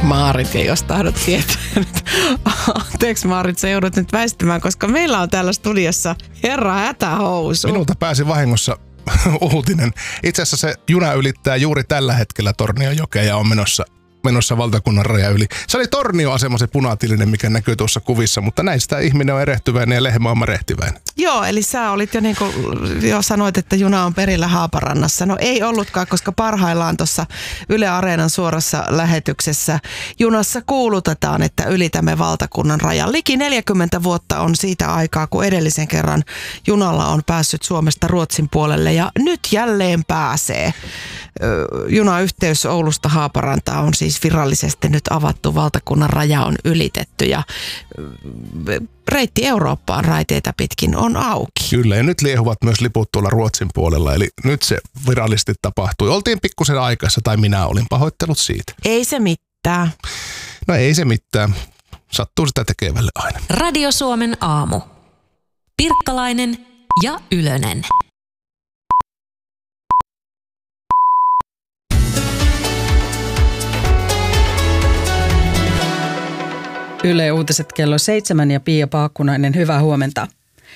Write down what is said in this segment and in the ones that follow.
Maarit, ja jos tahdot tietää nyt. Anteeksi Maarit, sä joudut nyt väistämään, koska meillä on täällä studiossa herra hätähousu. Minulta pääsi vahingossa uutinen. Itse asiassa se juna ylittää juuri tällä hetkellä Tornionjokea ja on menossa valtakunnan raja yli. Se oli Tornio-asema se punatilinen, mikä näkyy tuossa kuvissa, mutta näistä ihminen on erehtyväinen ja lehmä on marehtiväinen. Joo, eli sä olit jo niin kuin jo sanoit, että juna on perillä Haaparannassa. No ei ollutkaan, koska parhaillaan tuossa Yle Areenan suorassa lähetyksessä junassa kuulutetaan, että ylitämme valtakunnan rajan. Liki 40 vuotta on siitä aikaa, kun edellisen kerran junalla on päässyt Suomesta Ruotsin puolelle ja nyt jälleen pääsee. Junayhteys Oulusta Haaparantaan on siis virallisesti nyt avattu, valtakunnan raja on ylitetty ja reitti Eurooppaan raiteita pitkin on auki. Kyllä, ja nyt liehuvat myös liput tuolla Ruotsin puolella, eli nyt se virallisesti tapahtui. Oltiin pikkusen aikaissa, tai minä olin, pahoittelut siitä. Ei se mitään. No ei se mitään, sattuu sitä tekevälle aina. Radio Suomen aamu. Pirkkalainen ja Ylönen. Yle Uutiset kello 7 ja Pia Paakkunainen, hyvää huomenta.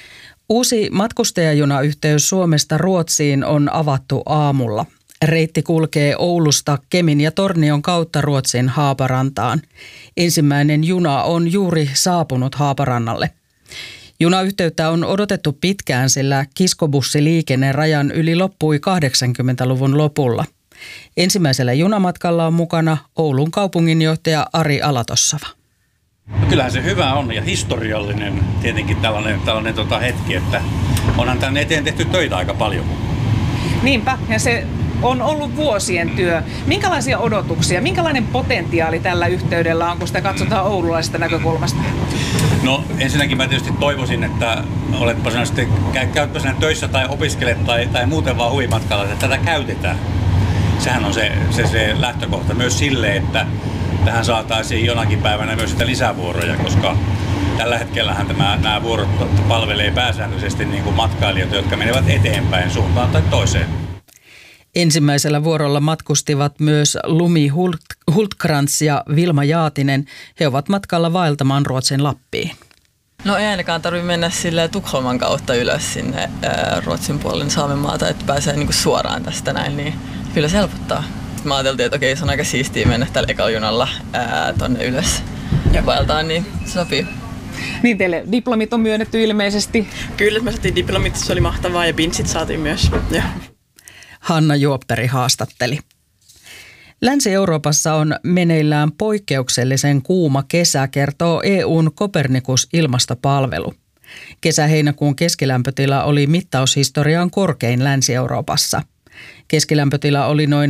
Uusi matkustajajunayhteys Suomesta Ruotsiin on avattu aamulla. Reitti kulkee Oulusta Kemin ja Tornion kautta Ruotsin Haaparantaan. Ensimmäinen juna on juuri saapunut Haaparannalle. Junayhteyttä on odotettu pitkään, sillä kiskobussiliikenne rajan yli loppui 80-luvun lopulla. Ensimmäisellä junamatkalla on mukana Oulun kaupunginjohtaja Ari Alatossava. No kyllähän se hyvä on ja historiallinen tietenkin tällainen hetki, että onhan tänne eteen tehty töitä aika paljon. Niinpä, ja se on ollut vuosien työ. Minkälaisia odotuksia, minkälainen potentiaali tällä yhteydellä on, kun sitä katsotaan oululaisesta näkökulmasta? No ensinnäkin mä tietysti toivoisin, että oletpa sinä sitten käytpä sinä töissä tai opiskelet tai muuten vaan huvimatkalla, että tätä käytetään. Sehän on se lähtökohta myös sille, että tähän saataisiin jonakin päivänä myös sitä lisävuoroja, koska tällä hetkellähän nämä vuorot palvelee pääsääntöisesti niin kuin matkailijoita, jotka menevät eteenpäin suuntaan tai toiseen. Ensimmäisellä vuorolla matkustivat myös Lumi Hultkrantz ja Vilma Jaatinen. He ovat matkalla vaeltamaan Ruotsin Lappiin. No ei ainakaan tarvitse mennä sille Tukholman kautta ylös sinne Ruotsin puolen Saamenmaata, että pääsee niin kuin suoraan tästä näin, niin kyllä se helpottaa. Mä ajateltiin, että okei, se on aika siistiä mennä tällä ekalla junalla tonne ylös ja vaeltaan, niin se sopii. Niin teille diplomit on myönnetty ilmeisesti. Kyllä, me saatiin diplomit, se oli mahtavaa ja pinsit saatiin myös. Ja. Hanna Juopperi haastatteli. Länsi-Euroopassa on meneillään poikkeuksellisen kuuma kesä, kertoo EUn Copernicus-ilmastopalvelu. Kesä-heinäkuun keskilämpötila oli mittaushistorian korkein Länsi-Euroopassa. Keskilämpötila oli noin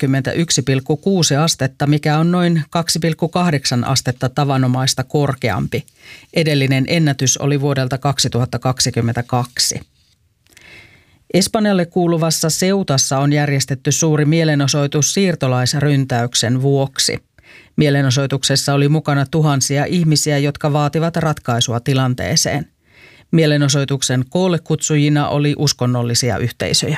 21,6 astetta, mikä on noin 2,8 astetta tavanomaista korkeampi. Edellinen ennätys oli vuodelta 2022. Espanjalle kuuluvassa Ceutassa on järjestetty suuri mielenosoitus siirtolaisryntäyksen vuoksi. Mielenosoituksessa oli mukana tuhansia ihmisiä, jotka vaativat ratkaisua tilanteeseen. Mielenosoituksen koolle kutsujina oli uskonnollisia yhteisöjä.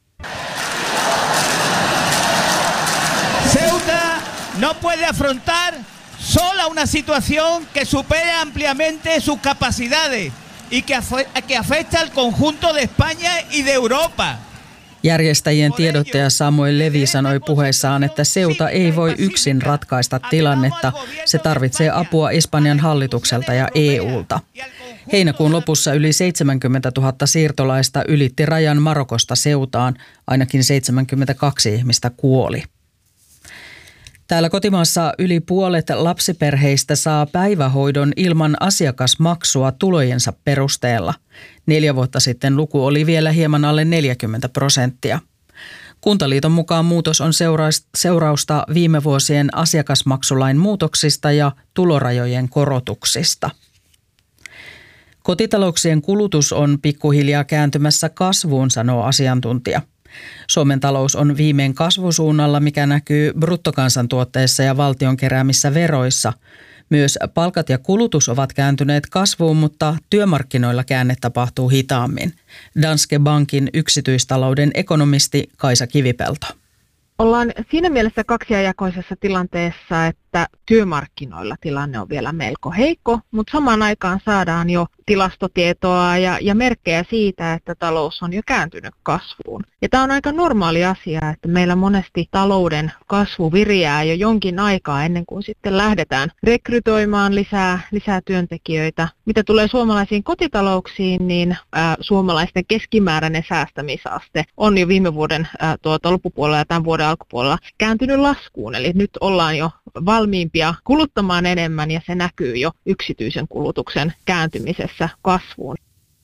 Ceuta no puede afrontar sola una situación que supera ampliamente sus capacidades y que afecta al conjunto de España y de Europa. Järjestäjien tiedottaja Samuel Levy sanoi puheessaan, että Ceuta ei voi yksin ratkaista tilannetta. Se tarvitsee apua Espanjan hallitukselta ja EUlta. Heinäkuun lopussa yli 70 000 siirtolaista ylitti rajan Marokosta Ceutaan. Ainakin 72 ihmistä kuoli. Täällä kotimaassa yli puolet lapsiperheistä saa päivähoidon ilman asiakasmaksua tulojensa perusteella. 4 vuotta sitten luku oli vielä hieman alle 40%. Kuntaliiton mukaan muutos on seurausta viime vuosien asiakasmaksulain muutoksista ja tulorajojen korotuksista. Kotitalouksien kulutus on pikkuhiljaa kääntymässä kasvuun, sanoo asiantuntija. Suomen talous on viimein kasvusuunnalla, mikä näkyy bruttokansantuotteessa ja valtion keräämissä veroissa. Myös palkat ja kulutus ovat kääntyneet kasvuun, mutta työmarkkinoilla käänne tapahtuu hitaammin. Danske Bankin yksityistalouden ekonomisti Kaisa Kivipelto. Ollaan siinä mielessä kaksijakoisessa tilanteessa, että että työmarkkinoilla tilanne on vielä melko heikko, mutta samaan aikaan saadaan jo tilastotietoa ja merkkejä siitä, että talous on jo kääntynyt kasvuun. Ja tämä on aika normaali asia, että meillä monesti talouden kasvu viriää jo jonkin aikaa ennen kuin sitten lähdetään rekrytoimaan lisää työntekijöitä. Mitä tulee suomalaisiin kotitalouksiin, niin suomalaisten keskimääräinen säästämisaste on jo viime vuoden loppupuolella ja tämän vuoden alkupuolella kääntynyt laskuun. Eli nyt ollaan jo valmiimpia kuluttamaan enemmän ja se näkyy jo yksityisen kulutuksen kääntymisessä kasvuun.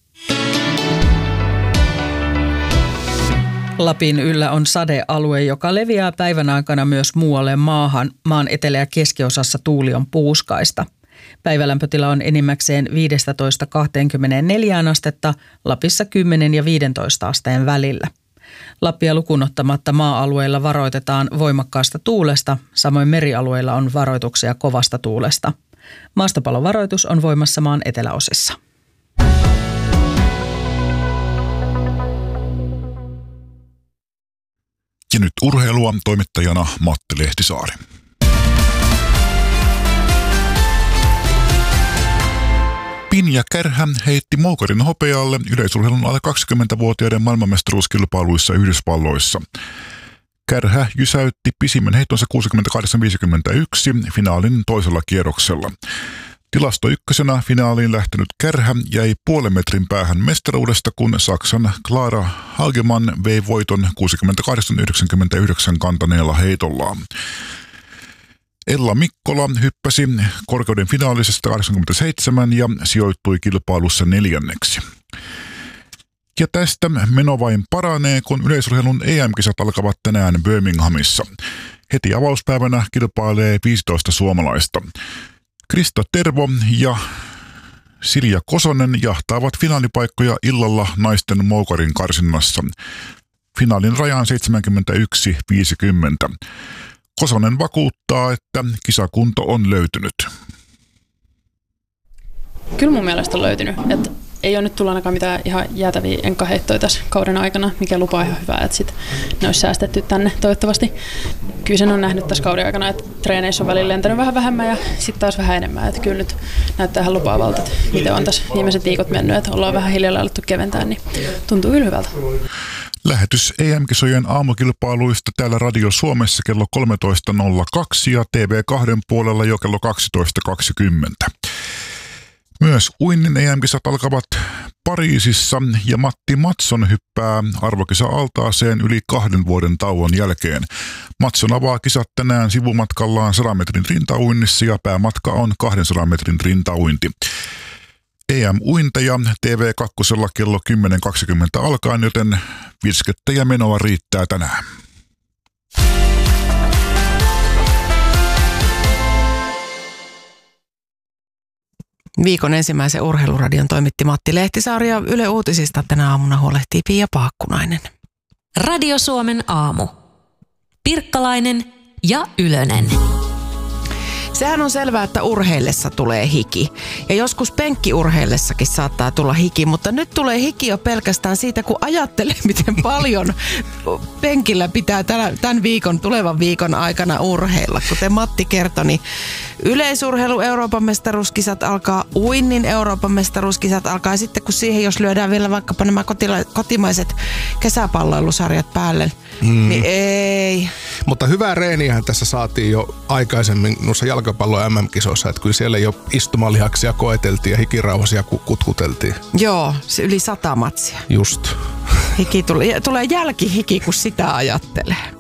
Lapin yllä on sadealue, joka leviää päivän aikana myös muualle maahan. Maan etelä- ja keskiosassa tuuli on puuskaista. Päivälämpötila on enimmäkseen 15-24 astetta, Lapissa 10 ja 15 asteen välillä. Lappia lukuun ottamatta maa-alueilla varoitetaan voimakkaasta tuulesta, samoin merialueilla on varoituksia kovasta tuulesta. Maastopallovaroitus on voimassa maan eteläosissa. Ja nyt urheilua, toimittajana Matti Lehtisaari. Pinja Kärhä heitti Moukarin hopealle yleisurheilun alle 20-vuotiaiden maailmanmestaruuskilpailuissa Yhdysvalloissa. Kärhä jysäytti pisimmän heittonsa 68-51 finaalin toisella kierroksella. Tilasto ykkösenä finaaliin lähtenyt Kärhä jäi puolen metrin päähän mestaruudesta, kun Saksan Clara Hagemann vei voiton 68-99 kantaneella heitollaan. Ella Mikkola hyppäsi korkeuden finaalisesta 87 ja sijoittui kilpailussa 4. Ja tästä meno vain paranee, kun yleisurheilun EM-kisat alkavat tänään Birminghamissa. Heti avauspäivänä kilpailee 15 suomalaista. Krista Tervo ja Silja Kosonen jahtaavat finaalipaikkoja illalla naisten Moukarin karsinnassa. Finaalin raja on 71-50. Kosonen vakuuttaa, että kisakunto on löytynyt. Kyllä mun mielestä on löytynyt. Et ei ole nyt tullut ainakaan mitään ihan jäätäviä enkkaheittoja tässä kauden aikana, mikä lupaa ihan hyvää, että sit ne olisi säästetty tänne toivottavasti. Kyllä sen on nähnyt tässä kauden aikana, että treeneissä on välillä lentänyt vähän vähemmän ja sitten taas vähän enemmän. Että kyllä nyt näyttää ihan lupaavalta, että miten on tässä viimeiset viikot mennyt, että ollaan vähän hiljalleen alettu keventää, niin tuntuu kyllä hyvältä. Lähetys EM-kisojen aamukilpailuista täällä Radio Suomessa kello 13.02 ja TV2 puolella jo kello 12.20. Myös uinnin EM-kisat alkavat Pariisissa ja Matti Matson hyppää arvokisa-altaaseen yli 2 vuoden tauon jälkeen. Matson avaa kisat tänään sivumatkallaan 100 metrin rintauinnissa ja päämatka on 200 metrin rintauinti. EM-uinteja TV2 kello 10.20 alkaen, joten virskettä ja menoa riittää tänään. Viikon ensimmäisen urheiluradion toimitti Matti Lehtisaari ja Yle Uutisista tänä aamuna huolehtii Pia Paakkunainen. Radio Suomen aamu. Pirkkalainen ja Ylönen. Sehän on selvää, että urheillessa tulee hiki. Ja joskus penkkiurheillessakin saattaa tulla hiki, mutta nyt tulee hiki jo pelkästään siitä, kun ajattelee, miten paljon penkillä pitää tulevan viikon aikana urheilla. Kuten Matti kertoi, niin yleisurheilu Euroopan mestaruuskisat alkaa, uinnin Euroopan mestaruuskisat alkaa. Ja sitten kun siihen, jos lyödään vielä vaikkapa nämä kotimaiset kesäpalloilusarjat päälle, niin ei. Mutta hyvää reeniähän tässä saatiin jo aikaisemmin noissa jalkapallon MM-kisoissa, että kyllä siellä jo istumalihaksia koeteltiin ja hikirauhasia kutkuteltiin. Joo, se yli 100 matsia. Just. Tulee jälkihiki, kun sitä ajattelee.